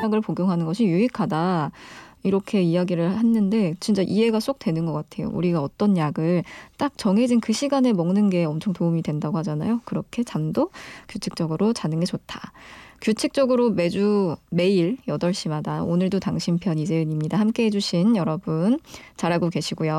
약을 복용하는 것이 유익하다. 이렇게 이야기를 했는데 진짜 이해가 쏙 되는 것 같아요. 우리가 어떤 약을 딱 정해진 그 시간에 먹는 게 엄청 도움이 된다고 하잖아요. 그렇게 잠도 규칙적으로 자는 게 좋다. 규칙적으로 매일 8시마다 오늘도 당신 편 이재은입니다. 함께해 주신 여러분 잘하고 계시고요.